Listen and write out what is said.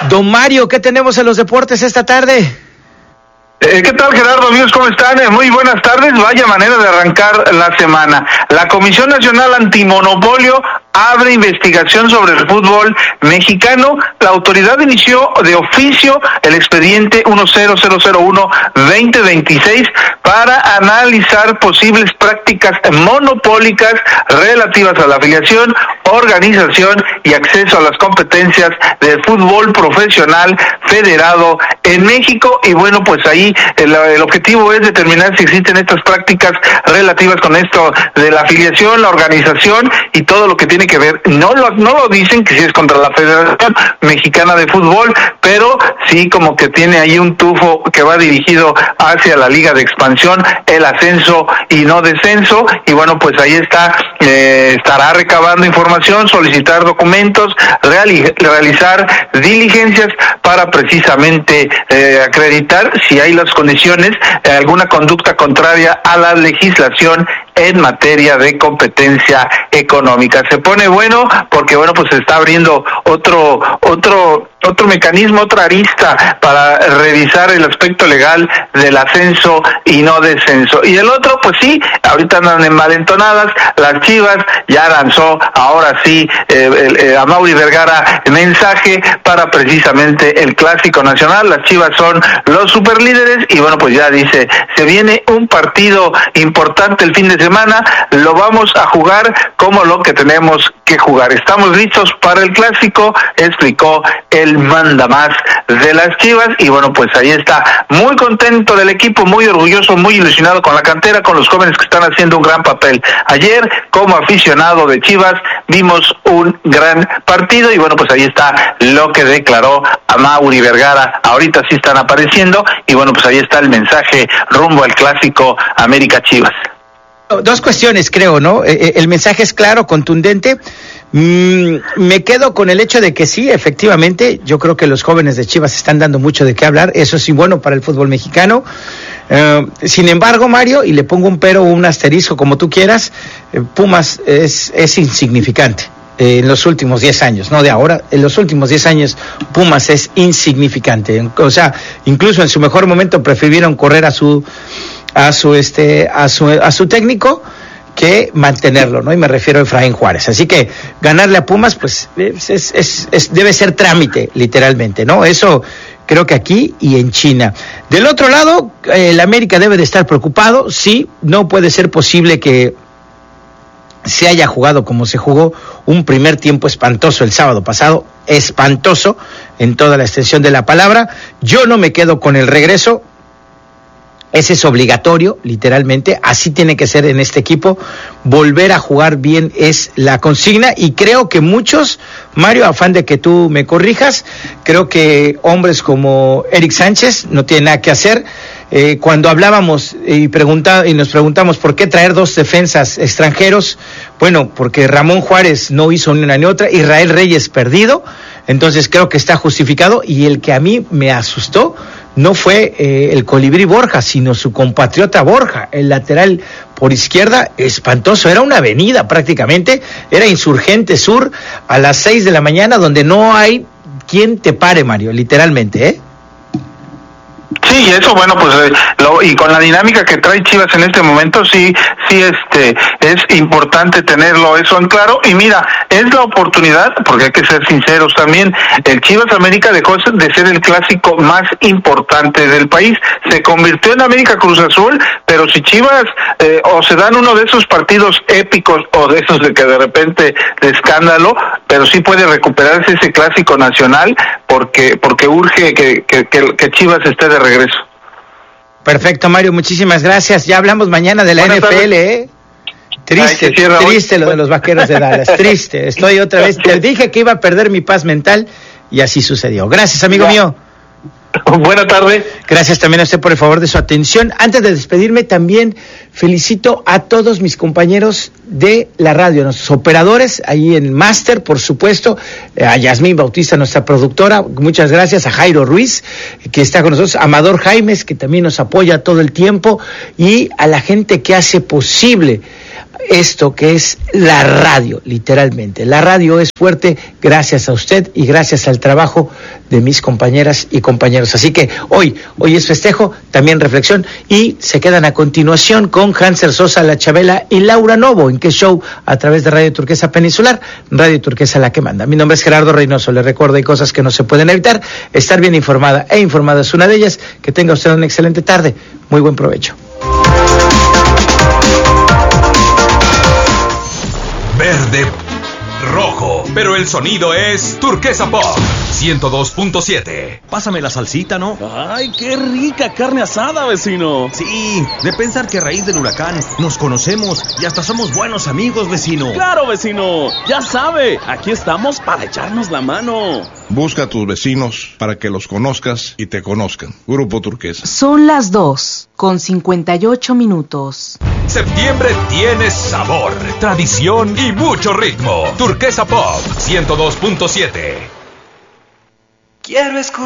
Don Mario, ¿qué tenemos en los deportes esta tarde? ¿Qué tal, Gerardo? Amigos, ¿cómo están? Muy buenas tardes. Vaya manera de arrancar la semana. La Comisión Nacional Antimonopolio abre investigación sobre el fútbol mexicano. La autoridad inició de oficio el expediente 10001-2026 para analizar posibles prácticas monopólicas relativas a la afiliación, organización y acceso a las competencias del fútbol profesional federado en México. Y bueno, pues ahí el objetivo es determinar si existen estas prácticas relativas con esto de la afiliación, la organización y todo lo que tiene que ver. No lo dicen que si es contra la Federación Mexicana de Fútbol, pero sí como que tiene ahí un tufo que va dirigido hacia la Liga de Expansión, el ascenso y no descenso. Y bueno, pues ahí estará recabando información, solicitar documentos, realizar diligencias para precisamente acreditar si hay las condiciones, alguna conducta contraria a la legislación en materia de competencia económica. Se pone bueno porque bueno, pues se está abriendo otro mecanismo, otra arista para revisar el aspecto legal del ascenso y no descenso. Y el otro, pues sí, ahorita andan envalentonadas, las Chivas ya lanzó ahora sí Amaury Vergara mensaje para precisamente el Clásico Nacional. Las Chivas son los superlíderes y bueno, pues ya dice, se viene un partido importante el fin de semana, lo vamos a jugar como lo que tenemos que jugar. Estamos listos para el Clásico, explicó el mandamás de las Chivas. Y bueno, pues ahí está, muy contento del equipo, muy orgulloso, muy ilusionado con la cantera, con los jóvenes que están haciendo un gran papel. Ayer, como aficionado de Chivas, vimos un gran partido y bueno, pues ahí está lo que declaró Amaury Vergara. Ahorita sí están apareciendo y bueno, pues ahí está el mensaje rumbo al Clásico América Chivas. Dos cuestiones, creo, ¿no? El mensaje es claro, contundente. Me quedo con el hecho de que sí, efectivamente, yo creo que los jóvenes de Chivas están dando mucho de qué hablar. Eso sí, bueno para el fútbol mexicano. Sin embargo, Mario, y le pongo un pero o un asterisco, como tú quieras, Pumas es insignificante. En los últimos 10 años, no de ahora, en los últimos 10 años Pumas es insignificante. O sea, incluso en su mejor momento prefirieron correr a su técnico que mantenerlo, ¿no? Y me refiero a Efraín Juárez. Así que ganarle a Pumas, pues debe ser trámite, literalmente, ¿no? Eso creo que aquí y en China. Del otro lado, el América debe de estar preocupado. Sí, no puede ser posible que se haya jugado como se jugó, un primer tiempo espantoso el sábado pasado, espantoso en toda la extensión de la palabra. Yo no me quedo con el regreso. Ese es obligatorio, literalmente, así tiene que ser en este equipo, volver a jugar bien es la consigna, y creo que muchos, Mario, afán de que tú me corrijas, creo que hombres como Eric Sánchez no tienen nada que hacer. Cuando hablábamos y nos preguntamos por qué traer dos defensas extranjeros, bueno, porque Ramón Juárez no hizo ni una ni otra, Israel Reyes perdido, entonces creo que está justificado, y el que a mí me asustó no fue el colibrí Borja, sino su compatriota Borja, el lateral por izquierda, espantoso, era una avenida prácticamente, era Insurgente Sur a las 6 de la mañana, donde no hay quien te pare, Mario, literalmente, ¿eh? Sí, eso bueno, pues y con la dinámica que trae Chivas en este momento, sí es importante tenerlo eso en claro. Y mira, es la oportunidad, porque hay que ser sinceros también, el Chivas América dejó de ser el clásico más importante del país, se convirtió en América Cruz Azul, pero si Chivas o se dan uno de esos partidos épicos o de esos de que de repente de escándalo, pero sí puede recuperarse ese clásico nacional porque urge que Chivas esté de regreso. Perfecto, Mario, muchísimas gracias. Ya hablamos mañana de la Buenas NFL, tardes. Triste lo de los Vaqueros de Dallas, triste. Estoy otra vez, te dije que iba a perder mi paz mental y así sucedió. Gracias, amigo mío. Buenas tardes. Gracias también a usted por el favor de su atención. Antes de despedirme, también felicito a todos mis compañeros de la radio, nuestros operadores, ahí en Máster, por supuesto, a Yasmín Bautista, nuestra productora, muchas gracias, a Jairo Ruiz, que está con nosotros, a Amador Jaimes, que también nos apoya todo el tiempo, y a la gente que hace posible esto que es la radio, literalmente. La radio es fuerte gracias a usted y gracias al trabajo de mis compañeras y compañeros. Así que hoy es festejo, también reflexión, y se quedan a continuación con Hanser Sosa, La Chabela y Laura Novo. ¿En qué show? A través de Radio Turquesa Peninsular, Radio Turquesa la que manda. Mi nombre es Gerardo Reynoso. Le recuerdo, hay cosas que no se pueden evitar. Estar bien informada e informada es una de ellas. Que tenga usted una excelente tarde. Muy buen provecho. Verde, rojo, pero el sonido es Turquesa Pop 102.7. Pásame la salsita, ¿no? ¡Ay, qué rica carne asada, vecino! Sí, de pensar que a raíz del huracán nos conocemos y hasta somos buenos amigos, vecino. ¡Claro, vecino! Ya sabe, aquí estamos para echarnos la mano. Busca a tus vecinos para que los conozcas y te conozcan. Grupo Turquesa. Son las 2:58. Septiembre tiene sabor, tradición y mucho ritmo. Turquesa Pop 102.7. Quiero escuchar